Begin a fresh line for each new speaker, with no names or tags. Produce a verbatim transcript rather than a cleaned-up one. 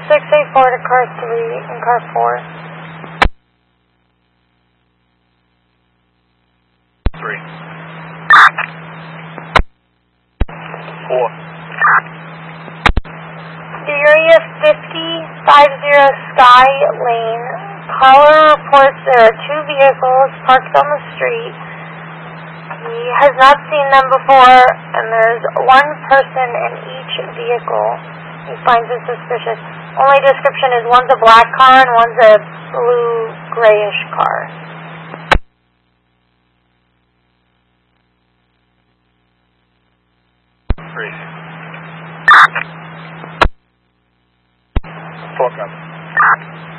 six eight four to car three and car four.
Three. Four.
Area fifty fifty Sky Lane. Caller reports there are two vehicles parked on the street. He has not seen them before, and there's one person in each vehicle. He finds it suspicious. Only description is one's a black car and one's a blue grayish car.
Three. Four comes.